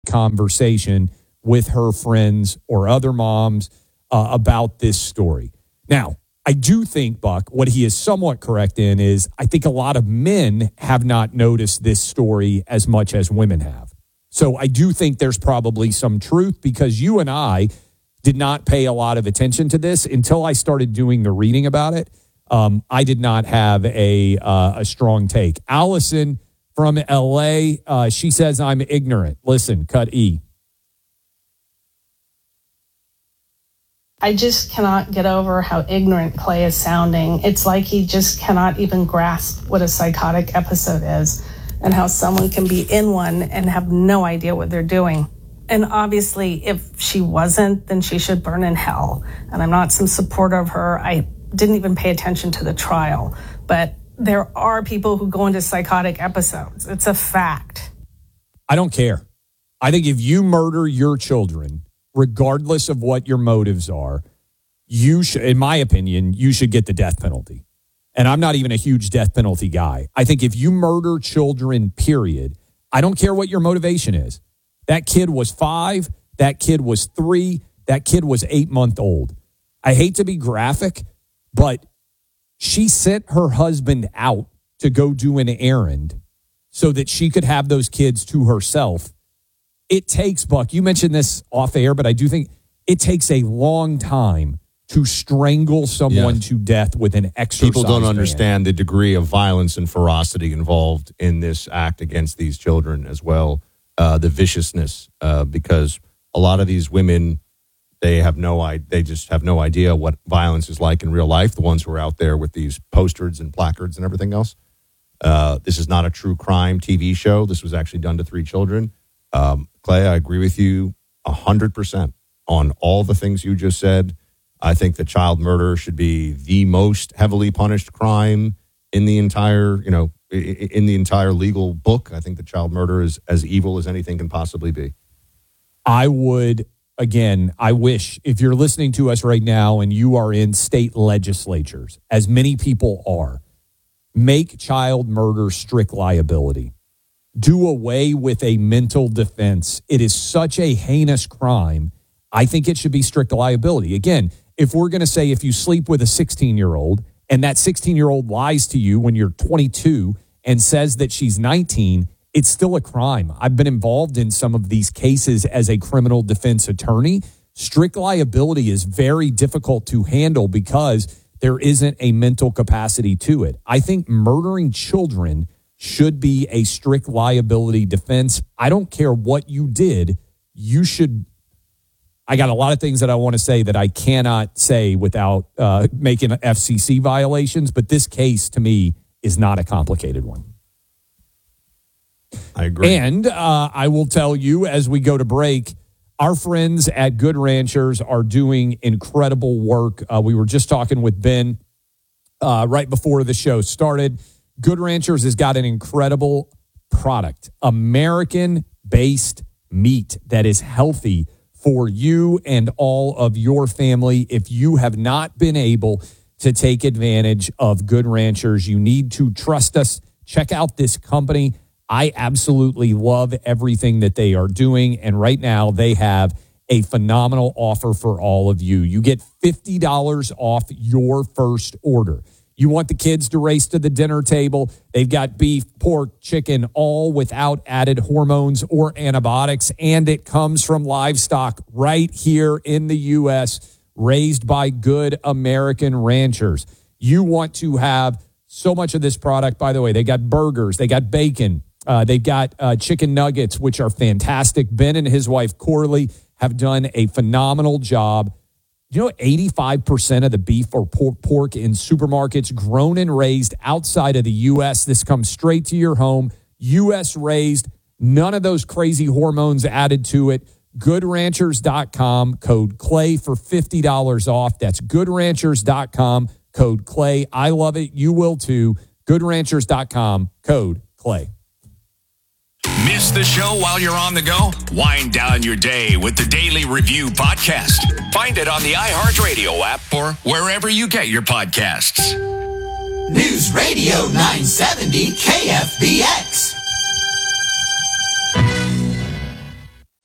conversation with her friends or other moms about this story. Now, I do think, Buck, what he is somewhat correct in is I think a lot of men have not noticed this story as much as women have. So I do think there's probably some truth because you and I did not pay a lot of attention to this until I started doing the reading about it. I did not have a strong take. Allison from LA, she says, I'm ignorant. Listen, cut E. I just cannot get over how ignorant Clay is sounding. It's like he just cannot even grasp what a psychotic episode is and how someone can be in one and have no idea what they're doing. And obviously, if she wasn't, then she should burn in hell. And I'm not some supporter of her. I didn't even pay attention to the trial. But there are people who go into psychotic episodes. It's a fact. I don't care. I think if you murder your children, regardless of what your motives are, you should, in my opinion, you should get the death penalty. And I'm not even a huge death penalty guy. I think if you murder children, period, I don't care what your motivation is. That kid was 5, that kid was 3, that kid was 8-month-old. I hate to be graphic, but she sent her husband out to go do an errand so that she could have those kids to herself. It takes, Buck, you mentioned this off air, but I do think it takes a long time to strangle someone to death with an exercise People don't understand band. the degree of violence and ferocity involved in this act against these children as well. The viciousness, because a lot of these women, they just have no idea what violence is like in real life. The ones who are out there with these posters and placards and everything else. This is not a true crime TV show. This was actually done to 3 children. Clay, I agree with you 100% on all the things you just said. I think that child murder should be the most heavily punished crime in the entire, in the entire legal book. I think that child murder is as evil as anything can possibly be. I would, again, I wish if you're listening to us right now and you are in state legislatures, as many people are, make child murder strict liability. Do away with a mental defense. It is such a heinous crime. I think it should be strict liability. Again, if we're going to say if you sleep with a 16-year-old and that 16-year-old lies to you when you're 22 and says that she's 19, it's still a crime. I've been involved in some of these cases as a criminal defense attorney. Strict liability is very difficult to handle because there isn't a mental capacity to it. I think murdering children should be a strict liability defense. I don't care what you did. You should. I got a lot of things that I want to say that I cannot say without making FCC violations, but this case to me is not a complicated one. I agree. And I will tell you as we go to break, our friends at Good Ranchers are doing incredible work. We were just talking with Ben right before the show started. Good Ranchers has got an incredible product, American-based meat that is healthy for you and all of your family. If you have not been able to take advantage of Good Ranchers, you need to trust us. Check out this company. I absolutely love everything that they are doing. And right now they have a phenomenal offer for all of you. You get $50 off your first order. You want the kids to race to the dinner table. They've got beef, pork, chicken, all without added hormones or antibiotics. And it comes from livestock right here in the U.S., raised by good American ranchers. You want to have so much of this product. By the way, they got burgers, they got bacon, they've got chicken nuggets, which are fantastic. Ben and his wife, Corley, have done a phenomenal job. You know, 85% of the beef or pork in supermarkets grown and raised outside of the U.S. This comes straight to your home, U.S. raised, none of those crazy hormones added to it. GoodRanchers.com, code CLAY for $50 off. That's GoodRanchers.com, code CLAY. I love it. You will too. GoodRanchers.com, code CLAY. Miss the show while you're on the go? Wind down your day with the Daily Review Podcast. Find it on the iHeartRadio app or wherever you get your podcasts. News Radio 970 KFBX.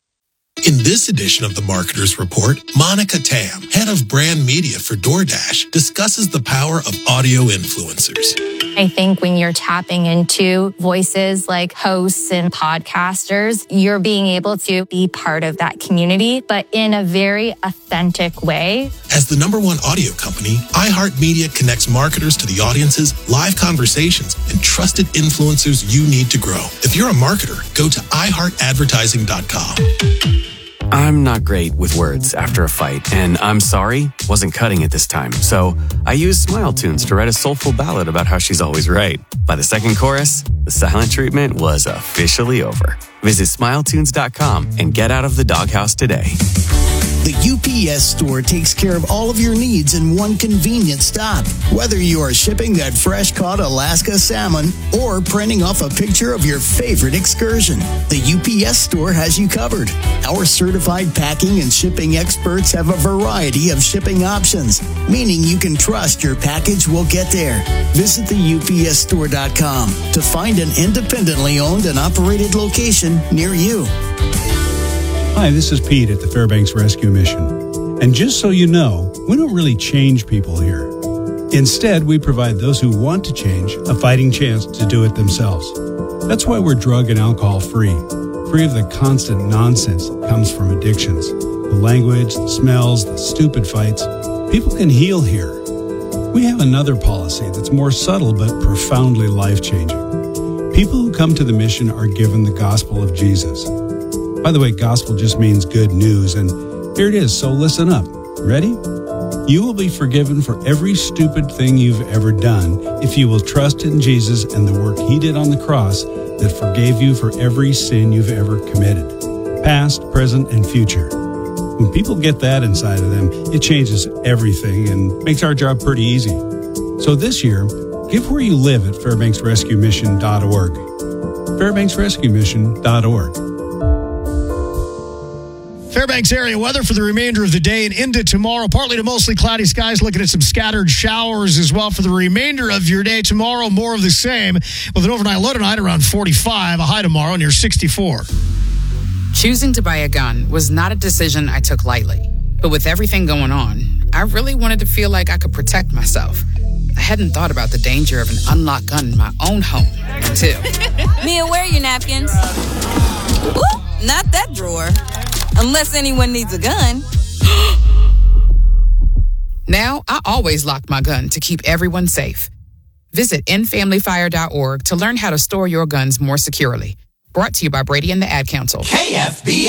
In this edition of the Marketer's Report, Monica Tam, head of brand media for DoorDash, discusses the power of audio influencers. I think when you're tapping into voices like hosts and podcasters, you're being able to be part of that community, but in a very authentic way. As the #1 audio company, iHeartMedia connects marketers to the audiences, live conversations, and trusted influencers you need to grow. If you're a marketer, go to iHeartAdvertising.com. I'm not great with words after a fight, and I'm sorry, wasn't cutting it this time. So I used Smile Tunes to write a soulful ballad about how she's always right. By the second chorus, the silent treatment was officially over. Visit SmileTunes.com and get out of the doghouse today. The UPS store takes care of all of your needs in one convenient stop. Whether you are shipping that fresh-caught Alaska salmon or printing off a picture of your favorite excursion, the UPS store has you covered. Our certified packing and shipping experts have a variety of shipping options, meaning you can trust your package will get there. Visit the UPSstore.com to find an independently owned and operated location near you. Hi, this is Pete at the Fairbanks Rescue Mission. And just so you know, we don't really change people here. Instead, we provide those who want to change a fighting chance to do it themselves. That's why we're drug and alcohol free of the constant nonsense that comes from addictions. The language, the smells, the stupid fights. People can heal here. We have another policy that's more subtle but profoundly life-changing. People who come to the mission are given the gospel of Jesus. By the way, gospel just means good news, and here it is, so listen up. Ready? You will be forgiven for every stupid thing you've ever done if you will trust in Jesus and the work he did on the cross that forgave you for every sin you've ever committed, past, present, and future. When people get that inside of them, it changes everything and makes our job pretty easy. So this year, give where you live at FairbanksRescueMission.org. FairbanksRescueMission.org. Fairbanks area weather for the remainder of the day and into tomorrow. Partly to mostly cloudy skies, looking at some scattered showers as well for the remainder of your day. Tomorrow, more of the same, with an overnight low tonight around 45, a high tomorrow near 64. Choosing to buy a gun was not a decision I took lightly. But with everything going on, I really wanted to feel like I could protect myself. I hadn't thought about the danger of an unlocked gun in my own home, too. Mia, where are your napkins? Ooh, not that drawer. Unless anyone needs a gun. Now, I always lock my gun to keep everyone safe. Visit endfamilyfire.org to learn how to store your guns more securely. Brought to you by Brady and the Ad Council. KFB